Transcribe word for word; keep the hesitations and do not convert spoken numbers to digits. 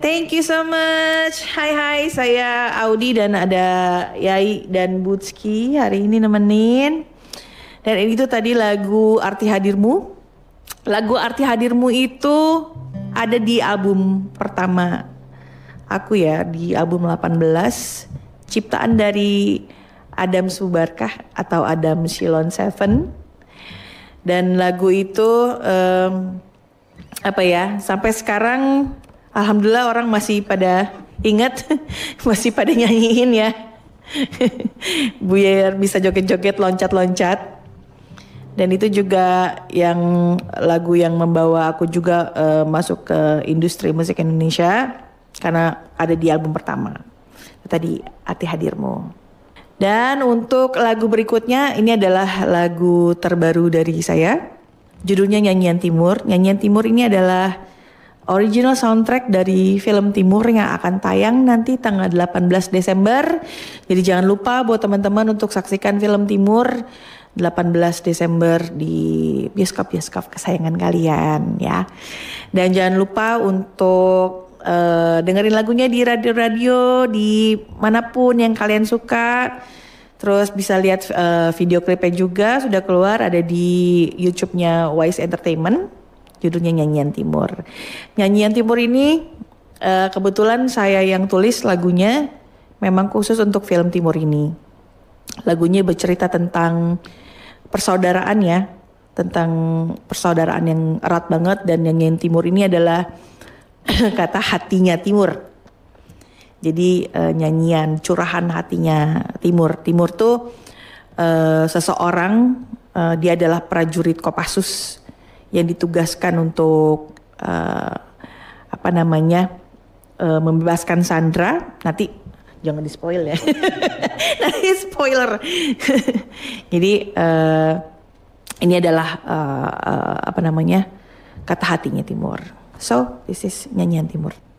Thank you so much. Hai hai, saya Audi dan ada Yai dan Butski hari ini nemenin. Dan ini tuh tadi lagu Arti Hadirmu. Lagu Arti Hadirmu itu ada di album pertama aku ya, di album delapan belas. Ciptaan dari Adam Subarkah atau Adam Shilon Seven. Dan lagu itu um, apa ya, sampai sekarang alhamdulillah orang masih pada ingat, masih pada nyanyiin ya. Biar bisa joget-joget, loncat-loncat. Dan itu juga yang lagu yang membawa aku juga uh, masuk ke industri musik Indonesia karena ada di album pertama. Tadi Arti Hadirmu. Dan untuk lagu berikutnya ini adalah lagu terbaru dari saya. Judulnya Nyanyian Timur. Nyanyian Timur ini adalah original soundtrack dari film Timur yang akan tayang nanti tanggal delapan belas Desember. Jadi jangan lupa buat teman-teman untuk saksikan film Timur delapan belas Desember di bioskop-bioskop kesayangan kalian ya. Dan jangan lupa untuk uh, dengerin lagunya di radio-radio di manapun yang kalian suka. Terus bisa lihat uh, video klipnya juga sudah keluar, ada di YouTube-nya Wise Entertainment. Judulnya Nyanyian Timur. Nyanyian Timur ini uh, kebetulan saya yang tulis lagunya, memang khusus untuk film Timur ini. Lagunya bercerita tentang persaudaraan ya, tentang persaudaraan yang erat banget, dan Nyanyian Timur ini adalah kata hatinya Timur. Jadi uh, nyanyian curahan hatinya Timur. Timur tuh uh, seseorang, uh, dia adalah prajurit Kopassus yang ditugaskan untuk uh, apa namanya uh, membebaskan Sandra. Nanti jangan di spoil ya. Nanti spoiler. Jadi uh, ini adalah uh, uh, apa namanya kata hatinya Timur. So this is Nyanyian Timur.